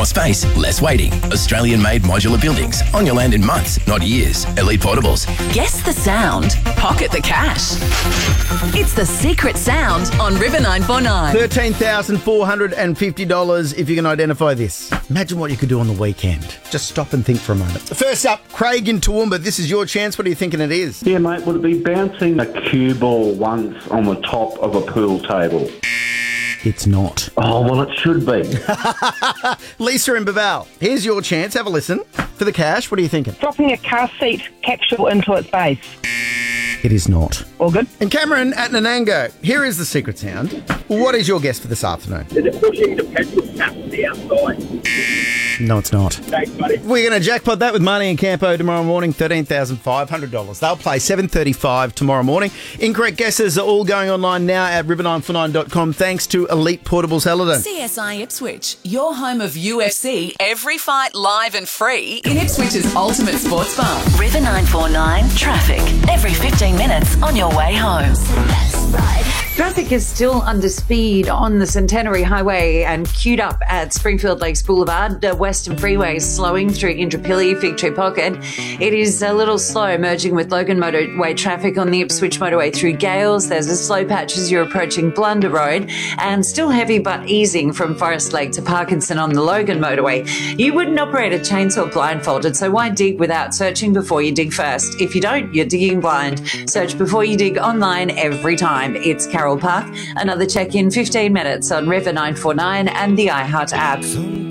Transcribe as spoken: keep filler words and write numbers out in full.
More space, less waiting. Australian-made modular buildings. On your land in months, not years. Elite Portables. Guess the sound. Pocket the cash. It's the secret sound on River nine four nine. thirteen thousand four hundred fifty dollars if you can identify this. Imagine what you could do on the weekend. Just stop and think for a moment. First up, Craig in Toowoomba. This is your chance. What are you thinking it is? Yeah, mate, would it be bouncing a cue ball once on the top of a pool table? It's not. Oh, well, it should be. Lisa in Baval, here's your chance. Have a listen. For the cash, what are you thinking? Dropping a car seat capsule into its base. It is not. All good. And Cameron at Nanango, here is the secret sound. What is your guess for this afternoon? Is it pushing the petrol tap to the outside? No, it's not. Thanks, buddy. We're going to jackpot that with Marnie and Campo tomorrow morning, thirteen thousand five hundred dollars. They'll play seven thirty-five tomorrow morning. Incorrect guesses are all going online now at river nine four nine dot com thanks to Elite Portables Helidon. C S I Ipswich, your home of U F C, every fight live and free in Ipswich's ultimate sports bar. River nine four nine traffic. Every fifteen minutes on your way home. Traffic is still under speed on the Centenary Highway and queued up at Springfield Lakes Boulevard. The Western Freeway is slowing through Indooroopilly, Fig Tree Pocket. It is a little slow merging with Logan Motorway traffic on the Ipswich Motorway through Gales. There's a slow patch as you're approaching Blunder Road and still heavy but easing from Forest Lake to Parkinson on the Logan Motorway. You wouldn't operate a chainsaw blindfolded, so why dig without searching before you dig first? If you don't, you're digging blind. Search before you dig online every time. It's Carol Park. Another check in fifteen minutes on River nine four nine and the iHeart app.